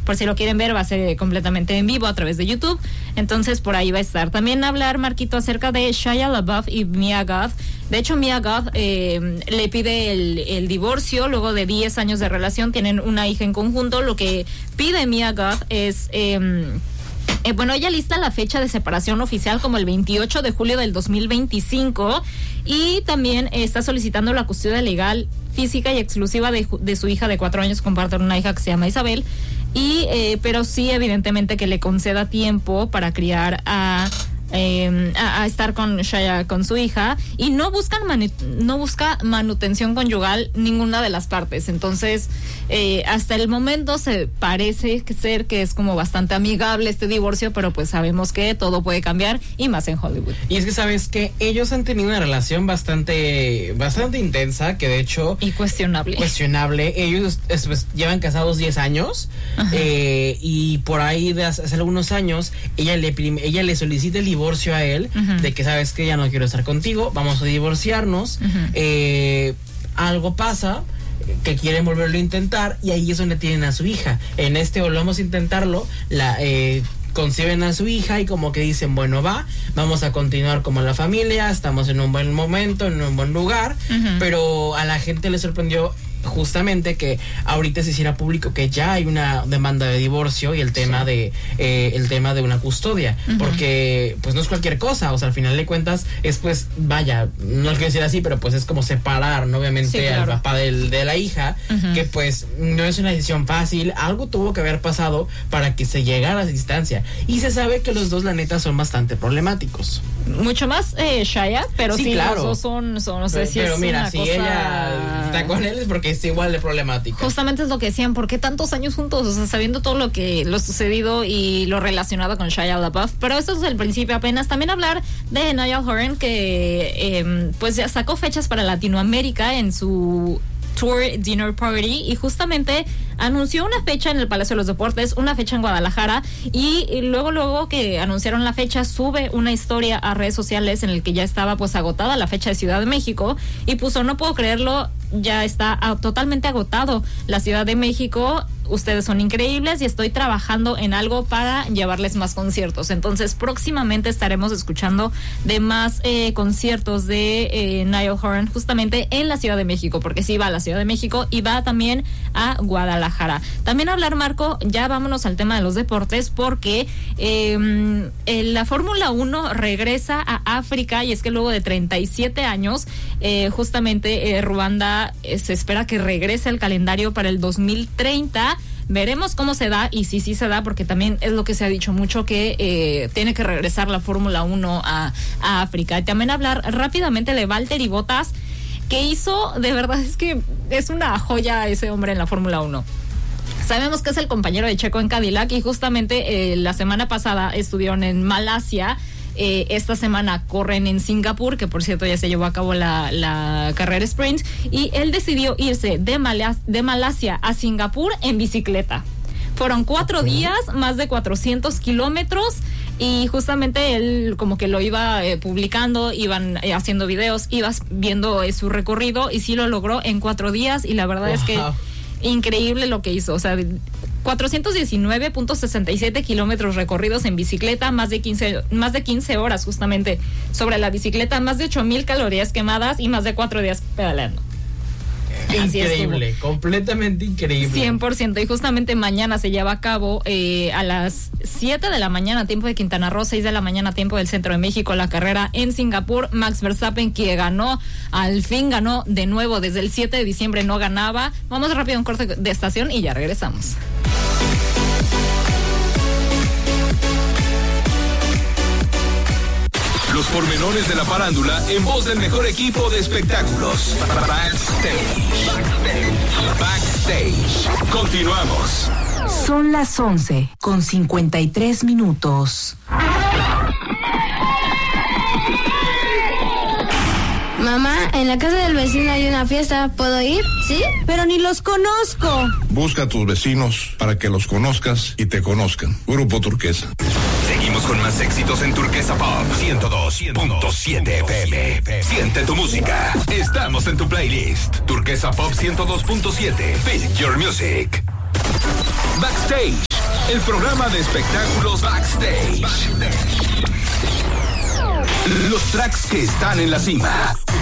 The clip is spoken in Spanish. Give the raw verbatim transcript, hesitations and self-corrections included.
por si lo quieren ver, va a ser completamente en vivo a través de YouTube, entonces por ahí va a estar. También hablar, Marquito, acerca de Shia LaBeouf y Mia Goth. De hecho, Mia Goth eh, le pide el, el divorcio luego de diez años de relación, tienen una hija en conjunto. Lo que pide Mia Goth es... Eh, Eh, bueno, ella lista la fecha de separación oficial como el veintiocho de julio del dos mil veinticinco y también está solicitando la custodia legal, física y exclusiva de, de su hija de cuatro años. Comparten una hija que se llama Isabel, y eh, pero sí, evidentemente, que le conceda tiempo para criar a... Eh, a, a estar con Shia, con su hija, y no buscan manu- no busca manutención conyugal ninguna de las partes. Entonces eh, hasta el momento se parece que ser que es como bastante amigable este divorcio, pero pues sabemos que todo puede cambiar, y más en Hollywood. Y es que sabes que ellos han tenido una relación bastante bastante intensa, que de hecho y cuestionable cuestionable ellos es, pues, llevan casados diez años, eh, y por ahí de hace, hace algunos años ella le ella le solicita el divorcio divorcio a él, uh-huh. de que sabes que ya no quiero estar contigo, vamos a divorciarnos, uh-huh. eh, algo pasa, que quieren volverlo a intentar, y ahí es donde tienen a su hija. En este volvamos a intentarlo, la eh, conciben a su hija y como que dicen, bueno, va, vamos a continuar como la familia, estamos en un buen momento, en un buen lugar, uh-huh. pero a la gente le sorprendió justamente que ahorita se hiciera público que ya hay una demanda de divorcio y el tema sí. de eh, el tema de una custodia, uh-huh. porque pues no es cualquier cosa, o sea, al final de cuentas es pues, vaya, no lo quiero decir así, pero pues es como separar, ¿no? Obviamente, sí, claro. al papá del, de la hija, uh-huh. que pues no es una decisión fácil, algo tuvo que haber pasado para que se llegara a esa distancia, y se sabe que los dos, la neta, son bastante problemáticos. Mucho más eh, Shia, pero sí, sí claro. los dos son, son no sé pero, si pero es mira, una si cosa... ella está con él es porque es igual de problemática. Justamente es lo que decían, ¿por qué tantos años juntos? O sea, sabiendo todo lo que lo sucedido y lo relacionado con Shia LaBeouf. Pero esto es el principio apenas. También hablar de Niall Horan, que eh, pues ya sacó fechas para Latinoamérica en su Tour Dinner Party, y justamente anunció una fecha en el Palacio de los Deportes, una fecha en Guadalajara, y, y luego luego que anunciaron la fecha, sube una historia a redes sociales en el que ya estaba pues agotada la fecha de Ciudad de México, y puso, no puedo creerlo, ya está ah, totalmente agotado la Ciudad de México, ustedes son increíbles y estoy trabajando en algo para llevarles más conciertos. Entonces próximamente estaremos escuchando de más eh, conciertos de eh, Niall Horan justamente en la Ciudad de México, porque sí va a la Ciudad de México y va también a Guadalajara. También hablar, Marco, ya vámonos al tema de los deportes, porque eh, la Fórmula uno regresa a África, y es que luego de treinta y siete años eh, justamente eh, Ruanda eh, se espera que regrese al calendario para el dos mil treinta. Veremos cómo se da, y sí, sí se da, porque también es lo que se ha dicho mucho, que eh, tiene que regresar la Fórmula uno a, a África. Y también hablar rápidamente de Valtteri Bottas, que hizo, de verdad es que es una joya ese hombre en la Fórmula uno. Sabemos que es el compañero de Checo en Cadillac, y justamente eh, la semana pasada estuvieron en Malasia. Eh, esta semana corren en Singapur, que por cierto ya se llevó a cabo la, la carrera sprint, y él decidió irse de, Malas, de Malasia a Singapur en bicicleta. Fueron cuatro okay. días, más de cuatrocientos kilómetros, y justamente él como que lo iba eh, publicando, iban eh, haciendo videos, ibas viendo eh, su recorrido, y sí lo logró en cuatro días, y la verdad wow. es que increíble lo que hizo, o sea, cuatrocientos diecinueve punto sesenta y siete kilómetros recorridos en bicicleta, más de quince, más de quince horas justamente sobre la bicicleta, más de ocho mil calorías quemadas y más de cuatro días pedaleando. Increíble, completamente increíble. cien por ciento, y justamente mañana se lleva a cabo eh, a las siete de la mañana, tiempo de Quintana Roo, seis de la mañana, tiempo del centro de México, la carrera en Singapur. Max Verstappen, que ganó, al fin ganó de nuevo, desde el siete de diciembre no ganaba. Vamos rápido a un corte de estación y ya regresamos. Los pormenores de la farándula en voz del mejor equipo de espectáculos. Backstage. Backstage. Backstage. Continuamos. Son las once con cincuenta y tres minutos. Mamá, en la casa del vecino hay una fiesta, ¿puedo ir? ¿Sí? Pero ni los conozco. Busca a tus vecinos para que los conozcas y te conozcan. Grupo Turquesa. Seguimos con más éxitos en Turquesa Pop ciento dos punto siete F M. Siente tu música. Estamos en tu playlist. Turquesa Pop ciento dos punto siete. Pick your music. Backstage el programa de espectáculos Backstage. Los tracks que están en la cima.